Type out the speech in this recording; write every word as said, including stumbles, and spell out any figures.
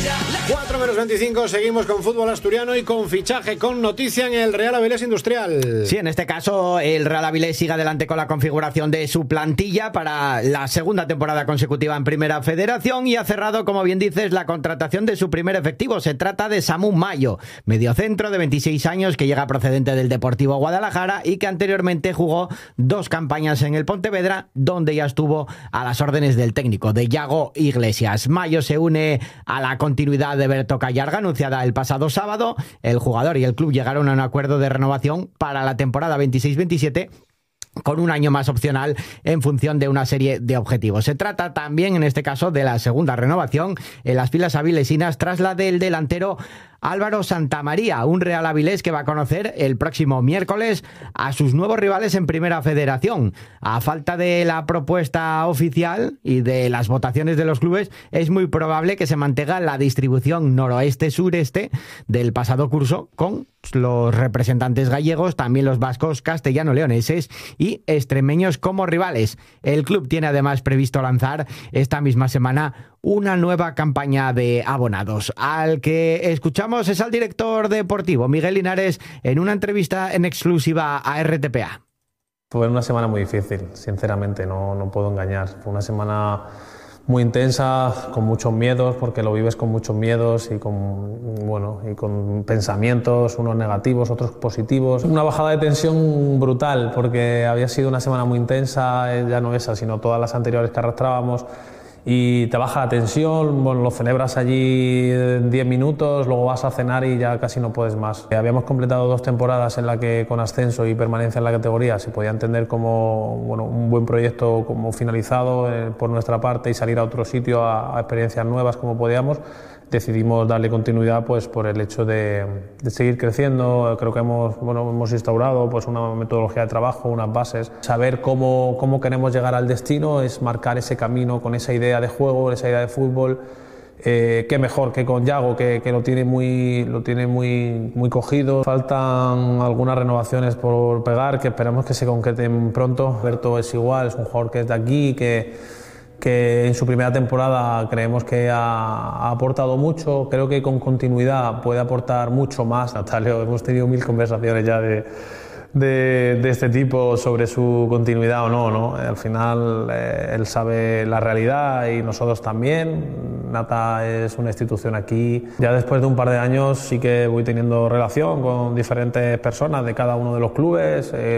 cuatro menos veinticinco, seguimos con fútbol asturiano y con fichaje, con noticia en el Real Avilés Industrial. Sí, en este caso el Real Avilés sigue adelante con la configuración de su plantilla para la segunda temporada consecutiva en Primera Federación y ha cerrado, como bien dices, la contratación de su primer efectivo. Se trata de Samu Mayo, mediocentro de veintiséis años que llega procedente del Deportivo Guadalajara y que anteriormente jugó dos campañas en el Pontevedra, donde ya estuvo a las órdenes del técnico, de Yago Iglesias. Mayo se une a la continuidad de Berto Callarga, anunciada el pasado sábado. El jugador y el club llegaron a un acuerdo de renovación para la temporada veintiséis veintisiete, con un año más opcional en función de una serie de objetivos. Se trata también, en este caso, de la segunda renovación en las filas avilesinas tras la del delantero Álvaro Santamaría, un Real Avilés que va a conocer el próximo miércoles a sus nuevos rivales en Primera Federación. A falta de la propuesta oficial y de las votaciones de los clubes, es muy probable que se mantenga la distribución noroeste-sureste del pasado curso, con los representantes gallegos, también los vascos, castellano-leoneses y extremeños como rivales. El club tiene además previsto lanzar esta misma semana una nueva campaña de abonados. Al que escuchamos es al director deportivo, Miguel Linares, en una entrevista en exclusiva a R T P A. Fue una semana muy difícil, sinceramente, no, no puedo engañar. Fue una semana muy intensa, con muchos miedos, porque lo vives con muchos miedos y con, bueno, y con pensamientos, unos negativos, otros positivos. Una bajada de tensión brutal, porque había sido una semana muy intensa, ya no esa, sino todas las anteriores que arrastrábamos. Y te baja la tensión, bueno, lo celebras allí en diez minutos, luego vas a cenar y ya casi no puedes más. Habíamos completado dos temporadas en la que con ascenso y permanencia en la categoría se podía entender como, bueno, un buen proyecto como finalizado eh, por nuestra parte y salir a otro sitio a, a experiencias nuevas como podíamos. Decidimos darle continuidad pues por el hecho de, de seguir creciendo. Creo que hemos, bueno, hemos instaurado pues una metodología de trabajo, unas bases. Saber cómo, cómo queremos llegar al destino es marcar ese camino con esa idea de juego, esa idea de fútbol. Eh, qué mejor que con Yago, que, que lo tiene, muy, lo tiene muy, muy cogido. Faltan algunas renovaciones por pegar, que esperamos que se concreten pronto. Berto es igual, es un jugador que es de aquí, que... que en su primera temporada creemos que ha, ha aportado mucho, creo que con continuidad puede aportar mucho más. Natalio, hemos tenido mil conversaciones ya de, de, de este tipo sobre su continuidad o no, ¿no? Al final eh, él sabe la realidad y nosotros también. Nata es una institución aquí. Ya después de un par de años sí que voy teniendo relación con diferentes personas de cada uno de los clubes. Eh,